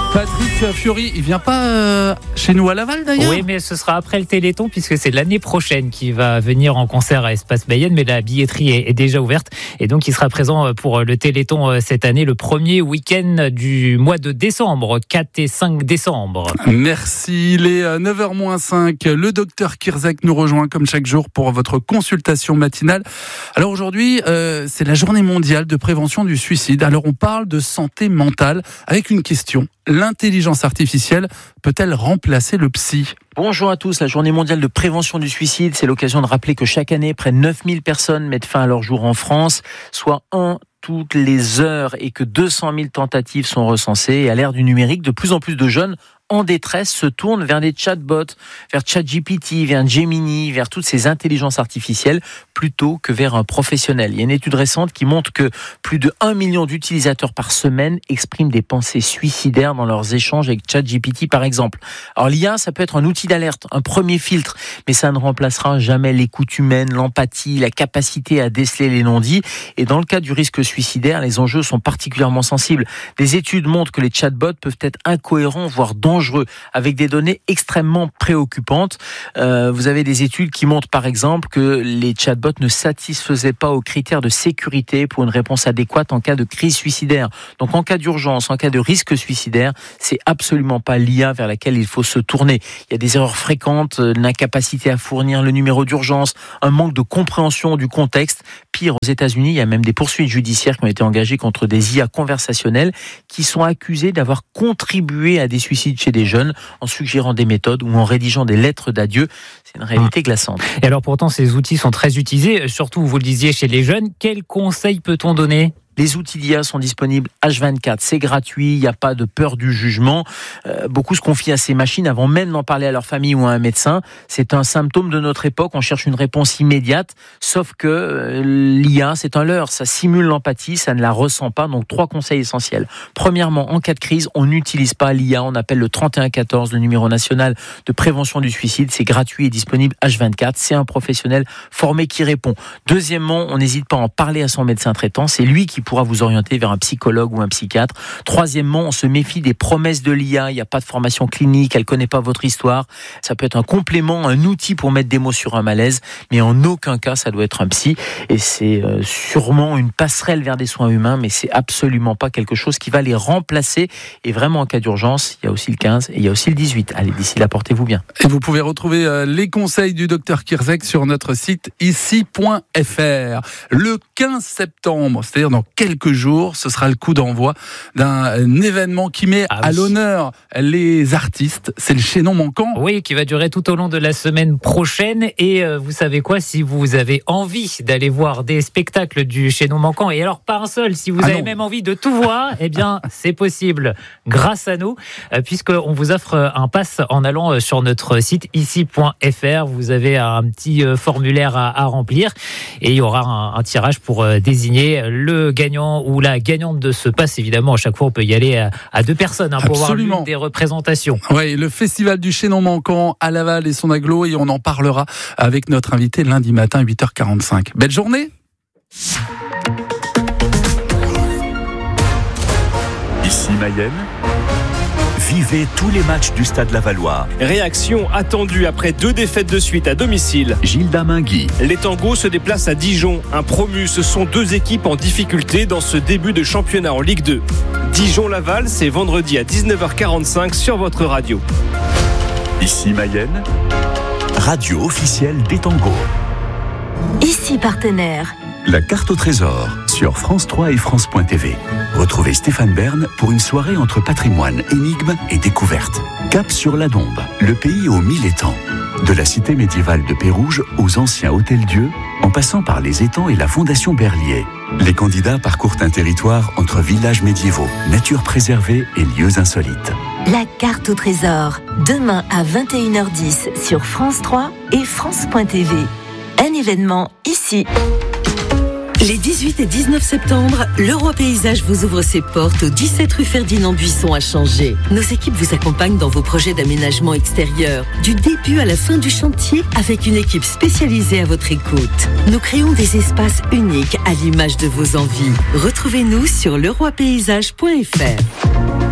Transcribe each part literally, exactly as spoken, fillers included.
Patrick Fiori, il vient pas euh, chez nous à Laval d'ailleurs ? Oui, mais ce sera après le Téléthon puisque c'est l'année prochaine qu'il va venir en concert à Espace Mayenne, mais la billetterie est, est déjà ouverte et donc il sera présent pour le Téléthon cette année, le premier week-end du mois de décembre, quatre et cinq décembre. Merci, il est neuf heures moins cinq, le docteur Kirzek nous rejoint comme chaque jour pour votre consultation matinale. Alors aujourd'hui, euh, c'est la journée mondiale de prévention du suicide. Alors on parle de santé mentale avec une question. L'intelligence artificielle peut-elle remplacer le psy ? Bonjour à tous, la journée mondiale de prévention du suicide, c'est l'occasion de rappeler que chaque année, près de neuf mille personnes mettent fin à leur jour en France, soit un toutes les heures, et que deux cent mille tentatives sont recensées. Et à l'ère du numérique, de plus en plus de jeunes en détresse se tournent vers des chatbots, vers ChatGPT, vers Gemini, vers toutes ces intelligences artificielles, plutôt que vers un professionnel. Il y a une étude récente qui montre que plus de un million d'utilisateurs par semaine expriment des pensées suicidaires dans leurs échanges avec ChatGPT, par exemple. Alors l'I A, ça peut être un outil d'alerte, un premier filtre, mais ça ne remplacera jamais l'écoute humaine, l'empathie, la capacité à déceler les non-dits. Et dans le cas du risque suicidaire, les enjeux sont particulièrement sensibles. Des études montrent que les chatbots peuvent être incohérents, voire dangereux, avec des données extrêmement préoccupantes. Euh, vous avez des études qui montrent par exemple que les chatbots ne satisfaisaient pas aux critères de sécurité pour une réponse adéquate en cas de crise suicidaire. Donc en cas d'urgence, en cas de risque suicidaire, c'est absolument pas l'I A vers laquelle il faut se tourner. Il y a des erreurs fréquentes, l'incapacité à fournir le numéro d'urgence, un manque de compréhension du contexte. Pire, aux États-Unis, il y a même des poursuites judiciaires qui ont été engagées contre des I A conversationnelles qui sont accusées d'avoir contribué à des suicides chez des jeunes en suggérant des méthodes ou en rédigeant des lettres d'adieu. C'est une réalité glaçante. Et alors pourtant, ces outils sont très utilisés, surtout, vous le disiez, chez les jeunes. Quels conseils peut-on donner ? Les outils d'I A sont disponibles H vingt-quatre, c'est gratuit, il n'y a pas de peur du jugement. Euh, beaucoup se confient à ces machines avant même d'en parler à leur famille ou à un médecin. C'est un symptôme de notre époque, on cherche une réponse immédiate, sauf que euh, l'I A, c'est un leurre, ça simule l'empathie, ça ne la ressent pas. Donc trois conseils essentiels. Premièrement, en cas de crise, on n'utilise pas l'I A, on appelle le trente et un quatorze, le numéro national de prévention du suicide, c'est gratuit et disponible H vingt-quatre, c'est un professionnel formé qui répond. Deuxièmement, on n'hésite pas à en parler à son médecin traitant, c'est lui qui pourra vous orienter vers un psychologue ou un psychiatre. Troisièmement, on se méfie des promesses de l'I A. Il n'y a pas de formation clinique, elle ne connaît pas votre histoire. Ça peut être un complément, un outil pour mettre des mots sur un malaise, mais en aucun cas, ça doit être un psy. Et c'est euh, sûrement une passerelle vers des soins humains, mais c'est absolument pas quelque chose qui va les remplacer. Et vraiment, en cas d'urgence, il y a aussi le quinze et il y a aussi le dix-huit. Allez, d'ici là, portez-vous bien. Et vous pouvez retrouver euh, les conseils du docteur Kirzek sur notre site ici point f r. Le quinze septembre, c'est-à-dire dans quelques jours, ce sera le coup d'envoi d'un événement qui met ah oui. à l'honneur les artistes. C'est le Chaînon Manquant. Oui, qui va durer tout au long de la semaine prochaine. Et euh, vous savez quoi, si vous avez envie d'aller voir des spectacles du Chaînon Manquant, et alors pas un seul, si vous ah avez non. même envie de tout voir, eh bien c'est possible grâce à nous, euh, puisqu'on vous offre un pass en allant sur notre site ici point f r. Vous avez un petit euh, formulaire à, à remplir et il y aura un, un tirage pour euh, désigner le gagnant ou la gagnante de ce pass. Évidemment, à chaque fois, on peut y aller à, à deux personnes hein, pour voir l'une des représentations. Oui, le festival du Chaînon Manquant à Laval et son agglo, et on en parlera avec notre invité lundi matin, huit heures quarante-cinq. Belle journée. Ici Mayenne. Vivez tous les matchs du Stade Lavallois. Réaction attendue après deux défaites de suite à domicile. Gilda Mingui. Les Tangos se déplacent à Dijon. Un promu, ce sont deux équipes en difficulté dans ce début de championnat en Ligue deux. Dijon-Laval, c'est vendredi à dix-neuf heures quarante-cinq sur votre radio. Ici Mayenne, radio officielle des Tangos. Ici partenaire. La carte au trésor sur France trois et France point T V. Retrouvez Stéphane Bern pour une soirée entre patrimoine, énigmes et découvertes. Cap sur la Dombe, le pays aux mille étangs. De la cité médiévale de Pérouge aux anciens hôtels-dieux, en passant par les étangs et la fondation Berlier. Les candidats parcourent un territoire entre villages médiévaux, nature préservée et lieux insolites. La carte au trésor, demain à vingt et une heures dix sur France trois et France point T V. Un événement ici. Les dix-huit et dix-neuf septembre, Leroy Paysage vous ouvre ses portes au dix-sept rue Ferdinand Buisson à Changé. Nos équipes vous accompagnent dans vos projets d'aménagement extérieur, du début à la fin du chantier, avec une équipe spécialisée à votre écoute. Nous créons des espaces uniques à l'image de vos envies. Retrouvez-nous sur leroy paysage point f r.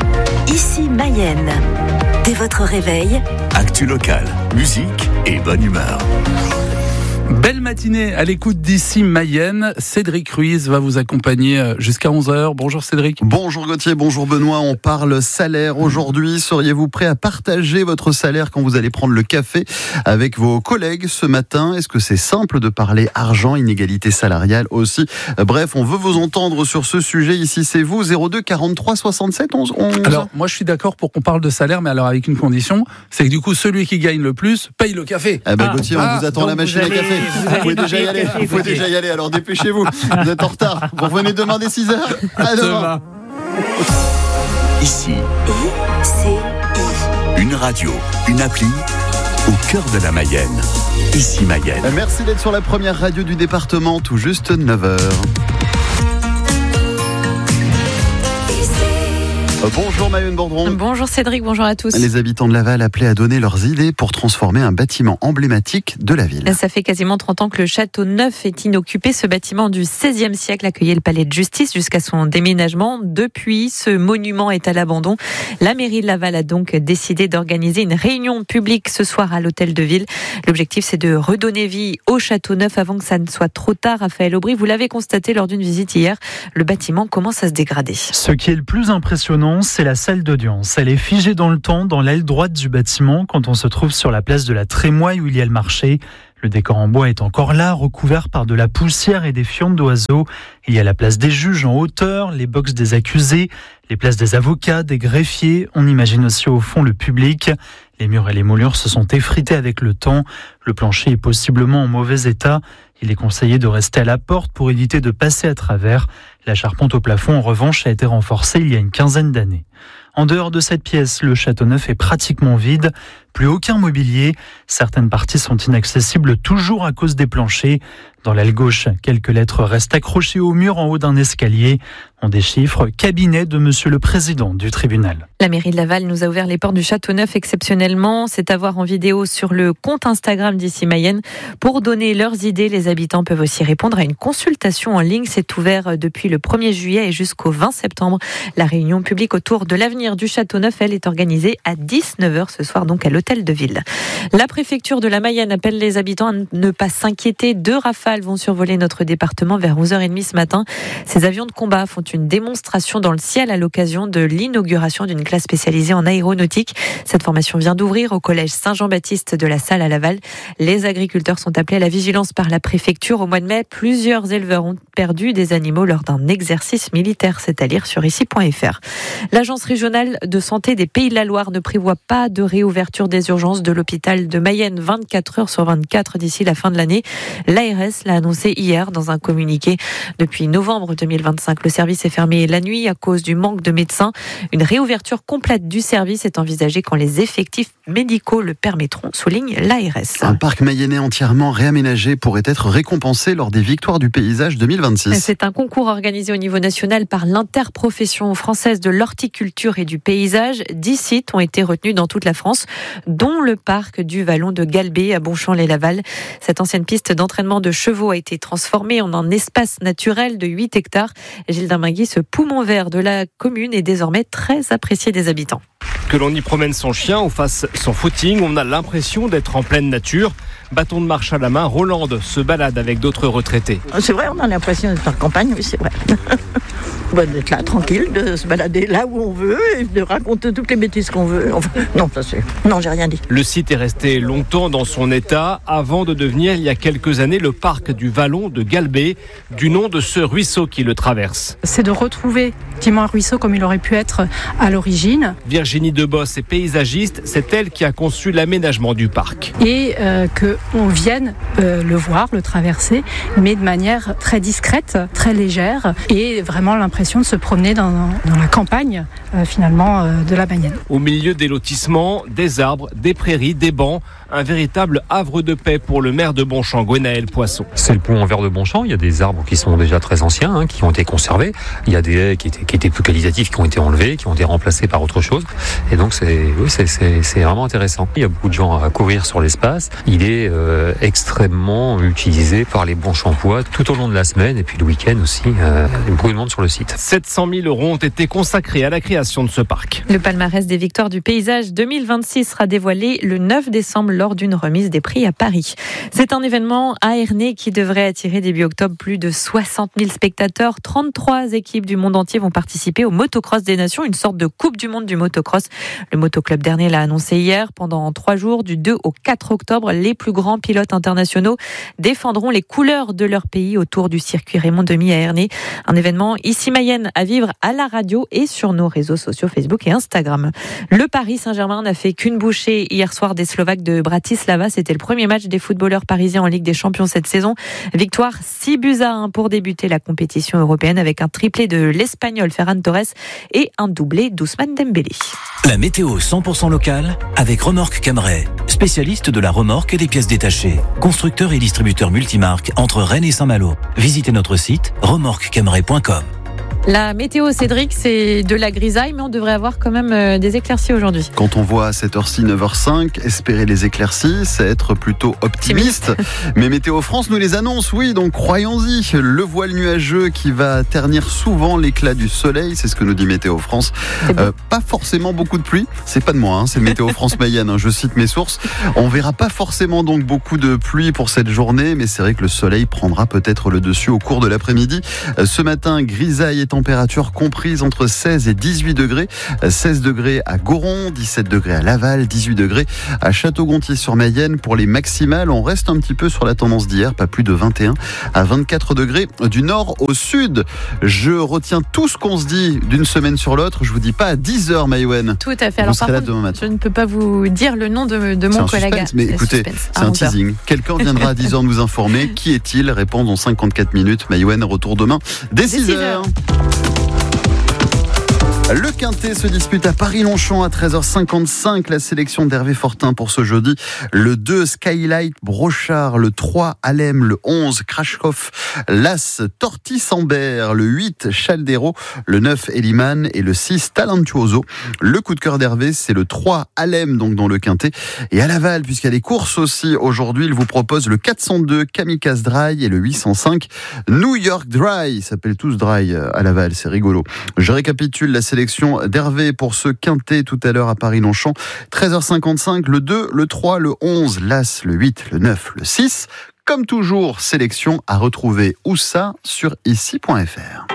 Ici Mayenne. Dès votre réveil, Actu locale, musique et bonne humeur. Belle matinée à l'écoute d'Ici Mayenne. Cédric Ruiz va vous accompagner jusqu'à onze heures. Bonjour Cédric. Bonjour Gauthier, bonjour Benoît. On parle salaire aujourd'hui. Seriez-vous prêt à partager votre salaire quand vous allez prendre le café avec vos collègues ce matin? Est-ce que c'est simple de parler argent, inégalité salariale aussi? Bref, on veut vous entendre sur ce sujet. Ici, c'est vous, zéro deux quarante-trois soixante-sept onze onze. Alors, moi je suis d'accord pour qu'on parle de salaire, mais alors avec une condition, c'est que du coup, celui qui gagne le plus paye le café. Eh ben, ah, Gauthier, on ah, vous attend à la machine allez, à café. Vous, vous pouvez déjà y aller. Café, vous pouvez déjà y aller. Alors dépêchez-vous. Vous êtes en retard. Vous revenez demain dès six heures. À demain. Ici. I C I. Une radio, une appli au cœur de la Mayenne. Ici Mayenne. Merci d'être sur la première radio du département, tout juste neuf heures. Bonjour Mayenne Bordron. Bonjour Cédric, bonjour à tous. Les habitants de Laval appelaient à donner leurs idées pour transformer un bâtiment emblématique de la ville. Ça fait quasiment trente ans que le château neuf est inoccupé. Ce bâtiment du seizième siècle accueillait le palais de justice jusqu'à son déménagement. Depuis, ce monument est à l'abandon. La mairie de Laval a donc décidé d'organiser une réunion publique ce soir à l'hôtel de ville. L'objectif, c'est de redonner vie au château neuf avant que ça ne soit trop tard. Raphaël Aubry, vous l'avez constaté lors d'une visite hier, le bâtiment commence à se dégrader. Ce qui est le plus impressionnant, c'est la salle d'audience. Elle est figée dans le temps, dans l'aile droite du bâtiment, quand on se trouve sur la place de la Trémoille où il y a le marché. Le décor en bois est encore là, recouvert par de la poussière et des fientes d'oiseaux. Il y a la place des juges en hauteur, les boxes des accusés, les places des avocats, des greffiers. On imagine aussi au fond le public. Les murs et les moulures se sont effrités avec le temps. Le plancher est possiblement en mauvais état. Il est conseillé de rester à la porte pour éviter de passer à travers. La charpente au plafond, en revanche, a été renforcée il y a une quinzaine d'années. En dehors de cette pièce, le château neuf est pratiquement vide. Plus aucun mobilier. Certaines parties sont inaccessibles toujours à cause des planchers. Dans l'aile gauche, quelques lettres restent accrochées au mur en haut d'un escalier. On déchiffre « Cabinet de Monsieur le Président du tribunal ». La mairie de Laval nous a ouvert les portes du château neuf exceptionnellement. C'est à voir en vidéo sur le compte Instagram d'Ici Mayenne. Pour donner leurs idées, les habitants peuvent aussi répondre à une consultation en ligne. C'est ouvert depuis le premier juillet et jusqu'au vingt septembre. La réunion publique autour de l'avenir du château neuf, elle, est organisée à dix-neuf heures ce soir, donc à l'hôtel de ville. La préfecture de la Mayenne appelle les habitants à ne pas s'inquiéter. Deux rafales vont survoler notre département vers onze heures trente ce matin. Ces avions de combat font une démonstration dans le ciel à l'occasion de l'inauguration d'une classe spécialisée en aéronautique. Cette formation vient d'ouvrir au collège Saint-Jean-Baptiste de la Salle à Laval. Les agriculteurs sont appelés à la vigilance par la préfecture. Au mois de mai, plusieurs éleveurs ont perdu des animaux lors d'un exercice militaire. C'est à lire sur ici point f r. L'Agence régionale de santé des Pays de la Loire ne prévoit pas de réouverture des urgences de l'hôpital de Mayenne vingt-quatre heures sur vingt-quatre d'ici la fin de l'année. L'A R S l'a annoncé hier dans un communiqué. Depuis novembre deux mille vingt-cinq, le service est fermé la nuit à cause du manque de médecins. Une réouverture complète du service est envisagée quand les effectifs médicaux le permettront, souligne l'A R S. Un parc mayennais entièrement réaménagé pourrait être récompensé lors des Victoires du paysage deux mille vingt-six. C'est un concours organisé au niveau national par l'interprofession française de l'horticulture et du paysage. Dix sites ont été retenus dans toute la France, dont le parc du Vallon de Galbé à Bonchamp-les-Laval. Cette ancienne piste d'entraînement de chevaux a été transformée en un espace naturel de huit hectares. Gilles Damingui, ce poumon vert de la commune est désormais très apprécié des habitants. Que l'on y promène son chien ou fasse son footing, on a l'impression d'être en pleine nature. Bâton de marche à la main, Rolande se balade avec d'autres retraités. C'est vrai, on a l'impression d'être en campagne, oui, c'est vrai. D'être là, tranquille, de se balader là où on veut et de raconter toutes les bêtises qu'on veut. Enfin, non, ça c'est... Non, j'ai rien dit. Le site est resté longtemps dans son état avant de devenir, il y a quelques années, le parc du Vallon de Galbé, du nom de ce ruisseau qui le traverse. C'est de retrouver effectivement un ruisseau comme il aurait pu être à l'origine. Virginie Deboss est paysagiste, c'est elle qui a conçu l'aménagement du parc. Et euh, qu'on vienne euh, le voir, le traverser, mais de manière très discrète, très légère, et vraiment l'impression de se promener dans, dans la campagne, euh, finalement, euh, de la Mayenne. Au milieu des lotissements, des arbres, des prairies, des bancs, un véritable havre de paix pour le maire de Bonchamp, Gwenaël Poisson. C'est le pont en verre de Bonchamp, il y a des arbres qui sont déjà très anciens, hein, qui ont été conservés, il y a des haies qui étaient, qui étaient plus qualitatifs, qui ont été enlevés, qui ont été remplacés par autre chose, et donc c'est, oui, c'est, c'est, c'est vraiment intéressant. Il y a beaucoup de gens à courir sur l'espace, il est euh, extra, extrêmement utilisé par les bons shampoings tout au long de la semaine et puis le week-end aussi. Euh, beaucoup de monde sur le site. sept cent mille euros ont été consacrés à la création de ce parc. Le palmarès des victoires du paysage deux mille vingt-six sera dévoilé le neuf décembre lors d'une remise des prix à Paris. C'est un événement à Ernée qui devrait attirer début octobre plus de soixante mille spectateurs. trente-trois équipes du monde entier vont participer au Motocross des Nations, une sorte de Coupe du Monde du motocross. Le Motoclub d'Ernée l'a annoncé hier. Pendant trois jours, du deux au quatre octobre, les plus grands pilotes internationaux défendront les couleurs de leur pays autour du circuit Raymond Demy à Ernée. Un événement ici Mayenne à vivre à la radio et sur nos réseaux sociaux Facebook et Instagram. Le Paris Saint-Germain n'a fait qu'une bouchée hier soir des Slovaques de Bratislava. C'était le premier match des footballeurs parisiens en Ligue des Champions cette saison. Victoire six buts à un pour débuter la compétition européenne avec un triplé de l'Espagnol Ferran Torres et un doublé d'Ousmane Dembélé. La météo cent pour cent locale avec Remorque Camaret, spécialiste de la remorque et des pièces détachées. Constructeur et distributeur multimarque entre Rennes et Saint-Malo. Visitez notre site remorque camaret point com. La météo, Cédric, c'est de la grisaille, mais on devrait avoir quand même euh, des éclaircies aujourd'hui. Quand on voit à cette heure-ci, neuf heures cinq, espérer les éclaircies, c'est être plutôt optimiste. Mais Météo France nous les annonce, oui, donc croyons-y. Le voile nuageux qui va ternir souvent l'éclat du soleil, c'est ce que nous dit Météo France. Euh, pas forcément beaucoup de pluie, c'est pas de moi, hein, c'est Météo France Mayenne, hein, je cite mes sources. On verra pas forcément donc beaucoup de pluie pour cette journée, mais c'est vrai que le soleil prendra peut-être le dessus au cours de l'après-midi. Euh, ce matin, grisaille et température comprise entre seize et dix-huit degrés. seize degrés à Goron, dix-sept degrés à Laval, dix-huit degrés à Château-Gontier-sur-Mayenne. Pour les maximales, on reste un petit peu sur la tendance d'hier, pas plus de vingt et un à vingt-quatre degrés du nord au sud. Je retiens tout ce qu'on se dit d'une semaine sur l'autre. Je vous dis pas à dix heures, Maïwen. Tout à fait. Alors, vous serez par là contre, demain matin. Je ne peux pas vous dire le nom de, de mon c'est un collègue. Suspense, mais écoutez, suspense, c'est un teasing. Quelqu'un viendra à dix heures nous informer. Qui est-il? Répondre en cinquante-quatre minutes. Maïwen, retour demain dès six heures. Le Quintet se dispute à Paris-Longchamp à treize heures cinquante-cinq. La sélection d'Hervé Fortin pour ce jeudi. Le deux, Skylight Brochard. Le trois, Alem. Le onze, Krashkov. L'As, Tortis-Ambert. Le huit, Chaldero. Le neuf, Eliman. Et le six, Talentuoso. Le coup de cœur d'Hervé, c'est le trois, Alem, donc dans le Quintet. Et à Laval, puisqu'il y a des courses aussi aujourd'hui, il vous propose le quatre cent deux, Kamikaze Dry. Et le huit cent cinq, New York Dry. Ils s'appellent tous Dry à Laval, c'est rigolo. Je récapitule la sélection d'Hervé pour ce Quintet tout à l'heure à Paris-Longchamp. treize heures cinquante-cinq, le deux, le trois, le onze, l'As, le huit, le neuf, le six. Comme toujours, sélection à retrouver où ça sur ici point f r.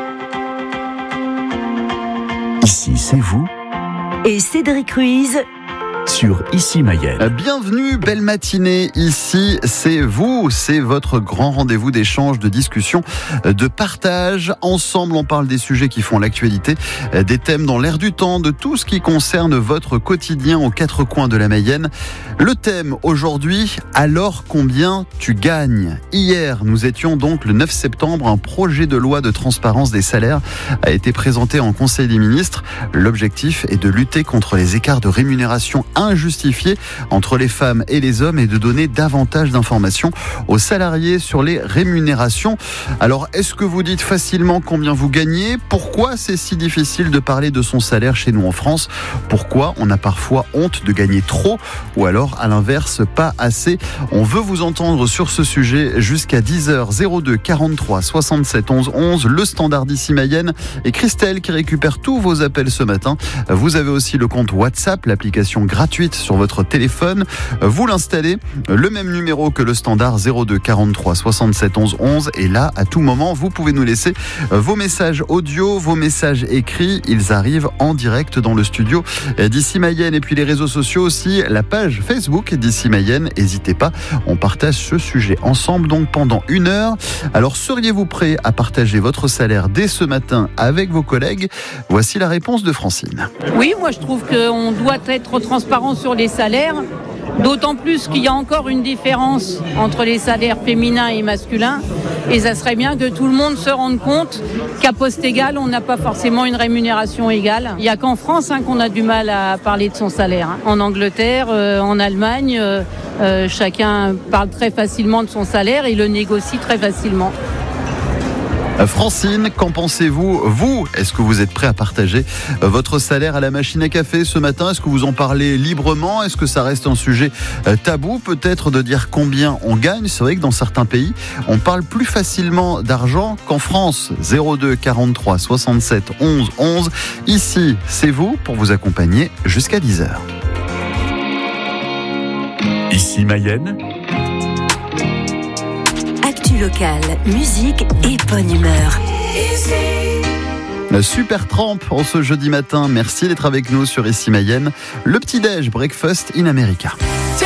Ici, c'est vous. Et Cédric Ruiz Sur Ici Mayenne. Bienvenue, belle matinée. Ici, c'est vous, c'est votre grand rendez-vous d'échange, de discussion, de partage. Ensemble, on parle des sujets qui font l'actualité, des thèmes dans l'air du temps, de tout ce qui concerne votre quotidien aux quatre coins de la Mayenne. Le thème aujourd'hui, alors combien tu gagnes? Hier, nous étions donc le neuf septembre, un projet de loi de transparence des salaires a été présenté en Conseil des ministres. L'objectif est de lutter contre les écarts de rémunération injustifié entre les femmes et les hommes et de donner davantage d'informations aux salariés sur les rémunérations. Alors, est-ce que vous dites facilement combien vous gagnez? Pourquoi c'est si difficile de parler de son salaire chez nous en France? Pourquoi on a parfois honte de gagner trop ou alors, à l'inverse, pas assez? On veut vous entendre sur ce sujet jusqu'à dix heures zéro deux quarante-trois soixante-sept onze onze, le standard d'Ici Mayenne et Christelle qui récupère tous vos appels ce matin. Vous avez aussi le compte WhatsApp, l'application gratuite sur votre téléphone. Vous l'installez, le même numéro que le standard zéro deux quarante-trois soixante-sept onze onze et là, à tout moment, vous pouvez nous laisser vos messages audio, vos messages écrits. Ils arrivent en direct dans le studio d'Ici Mayenne et puis les réseaux sociaux aussi, la page Facebook d'Ici Mayenne. N'hésitez pas, on partage ce sujet ensemble donc pendant une heure. Alors, seriez-vous prêt à partager votre salaire dès ce matin avec vos collègues? Voici la réponse de Francine. Oui, moi je trouve qu'on doit être transparent sur les salaires, d'autant plus qu'il y a encore une différence entre les salaires féminins et masculins. Et ça serait bien que tout le monde se rende compte qu'à poste égal, on n'a pas forcément une rémunération égale. Il n'y a qu'en France hein, qu'on a du mal à parler de son salaire. Hein. En Angleterre, euh, en Allemagne, euh, euh, chacun parle très facilement de son salaire et le négocie très facilement. Francine, qu'en pensez-vous? Vous, est-ce que vous êtes prêt à partager votre salaire à la machine à café ce matin? Est-ce que vous en parlez librement? Est-ce que ça reste un sujet tabou peut-être de dire combien on gagne? C'est vrai que dans certains pays, on parle plus facilement d'argent qu'en France. zéro deux quarante-trois soixante-sept onze onze. Ici, c'est vous pour vous accompagner jusqu'à dix heures. Ici Mayenne. Actu locale, musique et bonne humeur. La Super Tramp en ce jeudi matin. Merci d'être avec nous sur Ici Mayenne. Le petit-déj, Breakfast in America.